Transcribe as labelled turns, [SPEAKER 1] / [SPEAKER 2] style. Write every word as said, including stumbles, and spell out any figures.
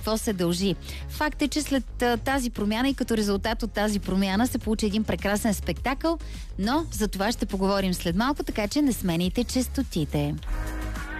[SPEAKER 1] какво се дължи. Факт е, че след а, тази промяна и като резултат от тази промяна се получи един прекрасен спектакъл, но за това ще поговорим след малко, така че не сменяйте честотите.